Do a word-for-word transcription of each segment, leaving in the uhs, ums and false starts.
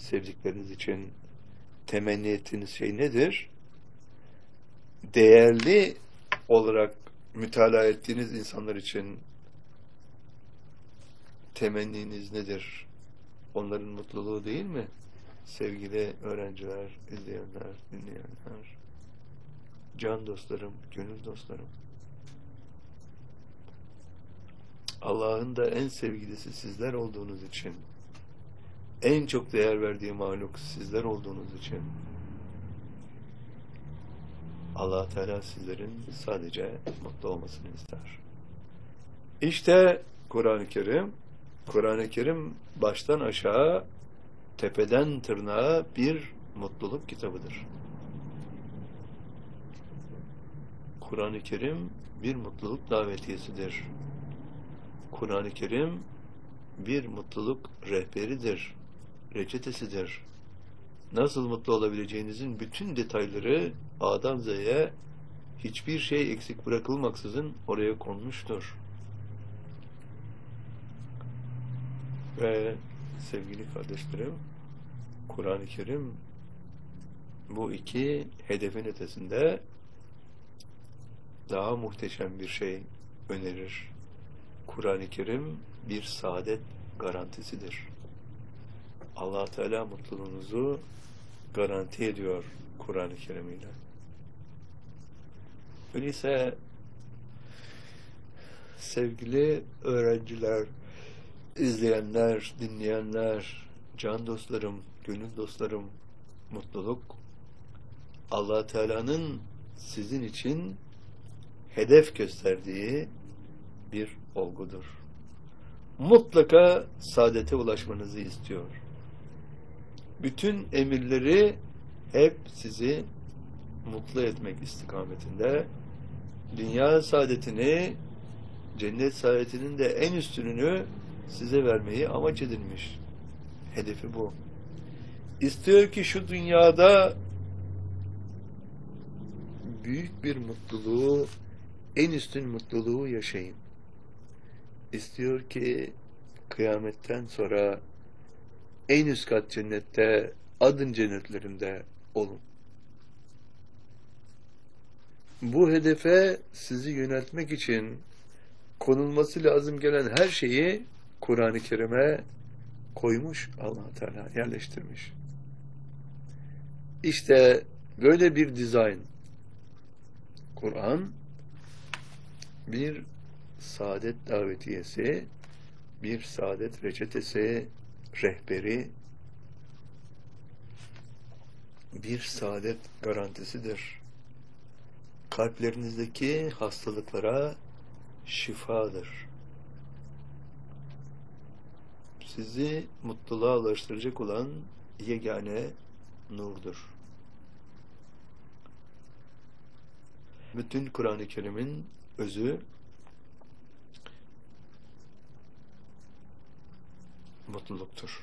sevdikleriniz için temenni ettiğiniz şey nedir? Değerli olarak mütalaa ettiğiniz insanlar için temenniniz nedir? Onların mutluluğu değil mi? Sevgili öğrenciler, izleyenler, dinleyenler, can dostlarım, gönül dostlarım. Allah'ın da en sevgilisi sizler olduğunuz için, en çok değer verdiği mahluk sizler olduğunuz için Allah Teala sizlerin sadece mutlu olmasını ister. İşte Kur'an-ı Kerim, Kur'an-ı Kerim baştan aşağı, tepeden tırnağa bir mutluluk kitabıdır. Kur'an-ı Kerim bir mutluluk davetiyesidir. Kur'an-ı Kerim bir mutluluk rehberidir, reçetesidir. Nasıl mutlu olabileceğinizin bütün detayları A'dan Z'ye hiçbir şey eksik bırakılmaksızın oraya konmuştur. Ve sevgili kardeşlerim, Kur'an-ı Kerim bu iki hedefin ötesinde daha muhteşem bir şey önerir. Kur'an-ı Kerim bir saadet garantisidir. Allah Teala mutluluğunuzu garanti ediyor Kur'an-ı Kerim ile. Öyleyse sevgili öğrenciler, izleyenler, dinleyenler, can dostlarım, gönül dostlarım, mutluluk Allah Teala'nın sizin için hedef gösterdiği bir olgudur. Mutlaka saadete ulaşmanızı istiyor. Bütün emirleri hep sizi mutlu etmek istikametinde, dünya saadetini, cennet saadetinin de en üstününü size vermeyi amaç edilmiş. Hedefi bu. İstiyor ki şu dünyada büyük bir mutluluğu, en üstün mutluluğu yaşayın. İstiyor ki kıyametten sonra en üst kat cennette, adın cennetlerinde olun. Bu hedefe sizi yöneltmek için konulması lazım gelen her şeyi Kur'an-ı Kerim'e koymuş Allah Teala, yerleştirmiş. İşte böyle bir dizayn. Kur'an bir saadet davetiyesi, bir saadet reçetesi, rehberi, bir saadet garantisidir. Kalplerinizdeki hastalıklara şifadır. Sizi mutluluğa ulaştıracak olan yegane nurdur. Bütün Kur'an-ı Kerim'in özü mutluluktur.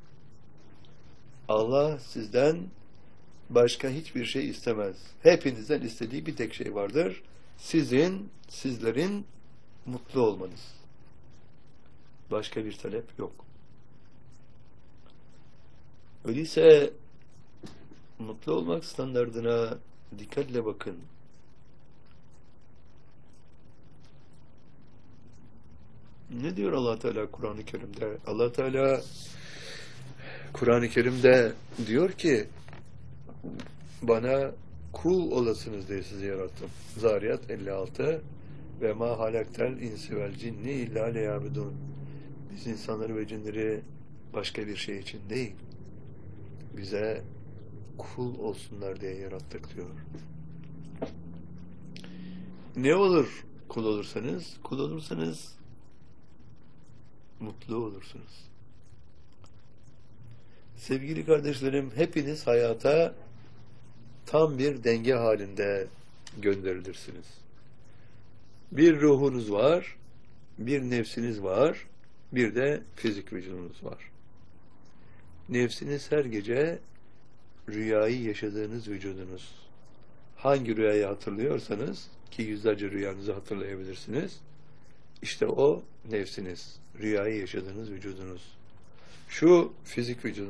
Allah sizden başka hiçbir şey istemez. Hepinizden istediği bir tek şey vardır. Sizin, sizlerin mutlu olmanız. Başka bir talep yok. Öyleyse mutlu olmak standardına dikkatle bakın. Ne diyor Allah Teala Kur'an-ı Kerim'de? Allah Teala Kur'an-ı Kerim'de diyor ki, bana kul olasınız diye sizi yarattım. Zariyat elli altı ve ma halaktel insi vel cinni illa liyabudun. Biz insanları ve cinleri başka bir şey için değil, bize kul olsunlar diye yarattık diyor. Ne olur kul olursanız? Kul olursanız mutlu olursunuz. Sevgili kardeşlerim, hepiniz hayata tam bir denge halinde gönderilirsiniz. Bir ruhunuz var, bir nefsiniz var, bir de fizik vücudunuz var. Nefsiniz her gece rüyayı yaşadığınız vücudunuz. Hangi rüyayı hatırlıyorsanız, ki yüzlerce rüyanızı hatırlayabilirsiniz, İşte o nefsiniz, rüyayı yaşadığınız vücudunuz. Şu fizik vücudunuz.